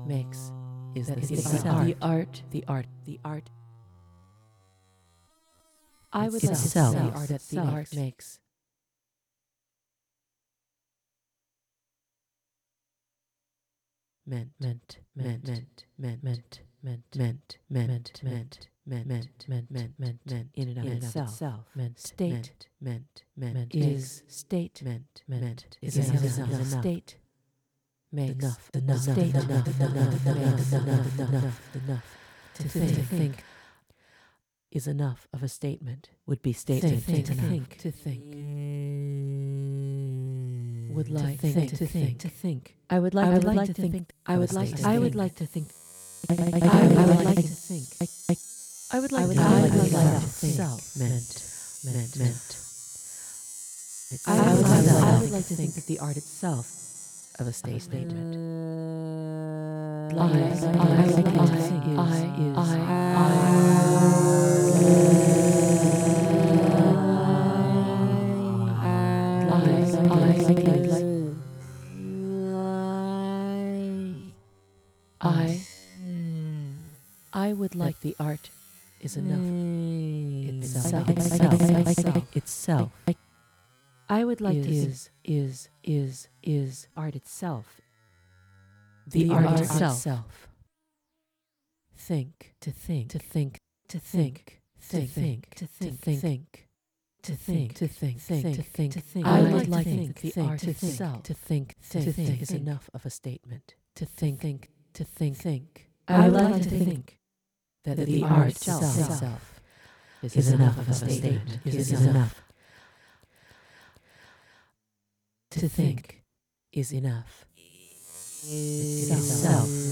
makes is That the is self. the art. I would like to Itself. say That that the art makes. Meant in and of itself. State Is state is enough. state makes Enough to think is enough of a statement. Would be statement to enough. think. Would like to to think. I would like to think. I would like to think. I would like to think. I would like to think. I would like to think that the art itself Of a statement. I would like The art is enough. Itself. I would like to think Is art itself. the art art itself. itself. Think To think. to think To think. to think To to think. think To think. to think. To think. I I would would like like to to think think the the art art itself. itself. To think is think. enough of a statement. To think to think. I would like to think that that the the art art itself is enough of a statement. Is enough. To think is enough. Itself.